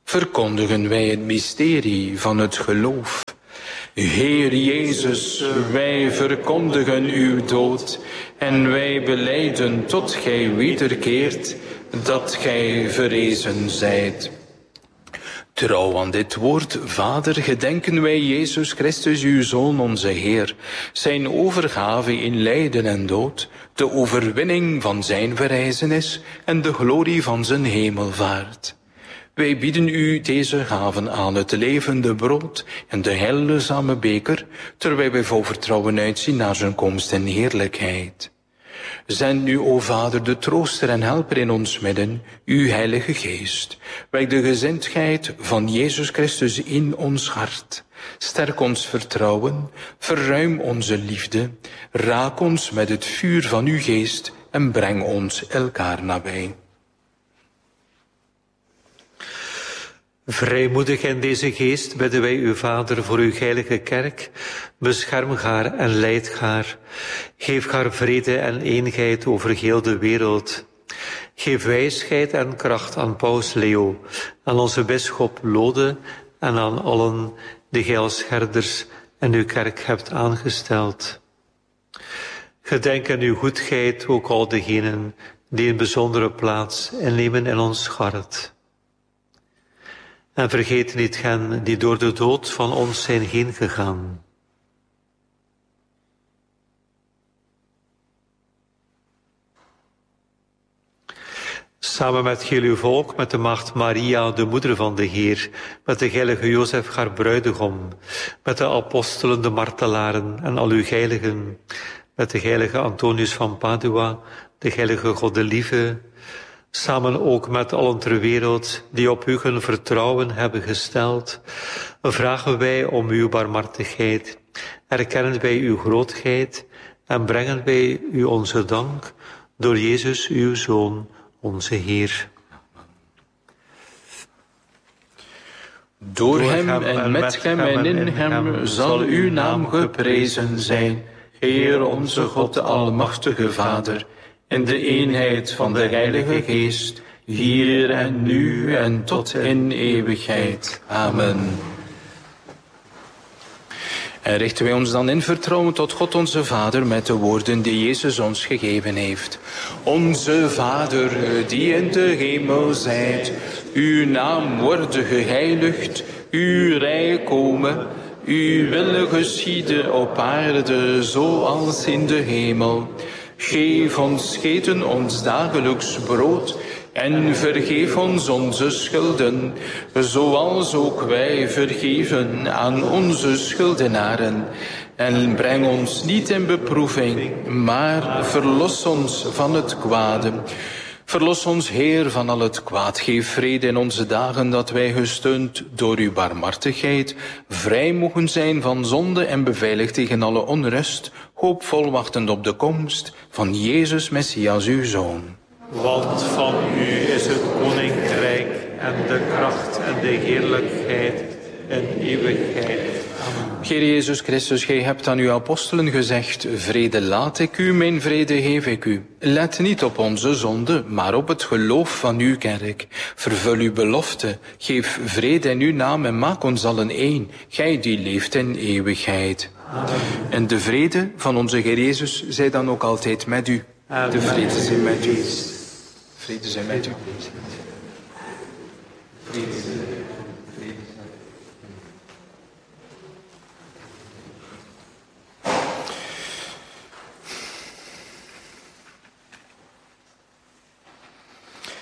verkondigen wij het mysterie van het geloof. Heer Jezus, wij verkondigen uw dood en wij belijden tot gij wederkeert dat gij verrezen zijt. Trouw aan dit woord, Vader, gedenken wij Jezus Christus, uw Zoon, onze Heer, zijn overgave in lijden en dood, de overwinning van zijn verrijzenis en de glorie van zijn hemelvaart. Wij bieden u deze gaven aan, het levende brood en de heilzame beker, terwijl wij vol vertrouwen uitzien naar zijn komst en heerlijkheid. Zend nu, o Vader, de trooster en helper in ons midden, uw Heilige Geest. Wek de gezindheid van Jezus Christus in ons hart. Sterk ons vertrouwen, verruim onze liefde, raak ons met het vuur van uw geest en breng ons elkaar nabij. Vrijmoedig in deze geest bidden wij uw Vader voor uw heilige kerk. Bescherm haar en leid haar. Geef haar vrede en eenheid over heel de wereld. Geef wijsheid en kracht aan Paus Leo, aan onze bisschop Lode en aan allen die gij als herders in uw kerk hebt aangesteld. Gedenk aan uw goedheid ook al degenen die een bijzondere plaats innemen in ons hart. En vergeet niet hen die door de dood van ons zijn heen gegaan. Samen met heel uw volk, met de maagd Maria, de moeder van de Heer, met de heilige Jozef, haar bruidegom, met de apostelen, de martelaren en al uw heiligen, met de heilige Antonius van Padua, de heilige Godelieve, samen ook met allen ter wereld die op u hun vertrouwen hebben gesteld, vragen wij om uw barmhartigheid, erkennen wij uw grootheid en brengen wij u onze dank door Jezus, uw Zoon, onze Heer. Door hem en met hem en in hem zal uw naam geprezen zijn, Heer onze God, de almachtige Vader, in de eenheid van de Heilige Geest, hier en nu en tot in eeuwigheid. Amen. En richten wij ons dan in vertrouwen tot God onze Vader met de woorden die Jezus ons gegeven heeft. Onze Vader, die in de hemel zijt, uw naam worden geheiligd, uw rijk komen, uw wil geschieden op aarde zoals in de hemel. Geef ons heden ons dagelijks brood en vergeef ons onze schulden, zoals ook wij vergeven aan onze schuldenaren. En breng ons niet in beproeving, maar verlos ons van het kwade. Verlos ons, Heer, van al het kwaad. Geef vrede in onze dagen, dat wij gesteund door uw barmhartigheid vrij mogen zijn van zonde en beveiligd tegen alle onrust, hoopvol wachtend op de komst van Jezus Messias, uw Zoon. Want van u is het koninkrijk en de kracht en de heerlijkheid en eeuwigheid. Amen. Heer Jezus Christus, gij hebt aan uw apostelen gezegd, vrede laat ik u, mijn vrede geef ik u. Let niet op onze zonde, maar op het geloof van uw kerk. Vervul uw belofte, geef vrede in uw naam en maak ons allen één, gij die leeft in eeuwigheid. Amen. En de vrede van onze Heer Jezus zij dan ook altijd met u. Amen. De vrede zij met u. Vrede zij met u. Vrede zij met u.